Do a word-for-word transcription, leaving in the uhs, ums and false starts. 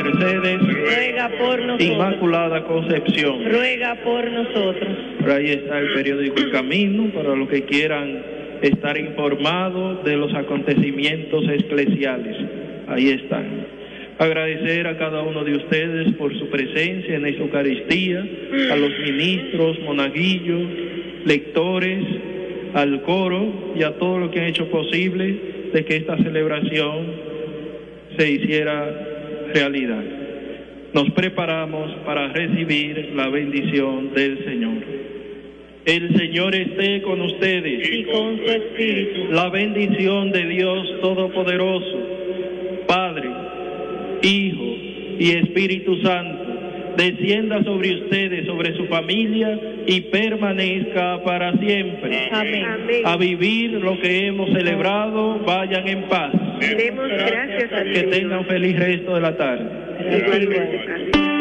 Mercedes, ruega por nosotros. Inmaculada Concepción, Ruega por nosotros. por ahí está el periódico El Camino, para los que quieran estar informados de los acontecimientos eclesiales. Ahí están. Agradecer a cada uno de ustedes por su presencia en esta Eucaristía, a los ministros, monaguillos, lectores, al coro y a todos los que han hecho posible de que esta celebración se hiciera realidad. Nos preparamos para recibir la bendición del Señor. El Señor esté con ustedes. Y con su espíritu. La bendición de Dios Todopoderoso, Padre, Hijo y Espíritu Santo, descienda sobre ustedes, sobre su familia y permanezca para siempre. Amén. A vivir lo que hemos celebrado, vayan en paz. Demos gracias a Dios. Que tengan feliz resto de la tarde. Igualmente.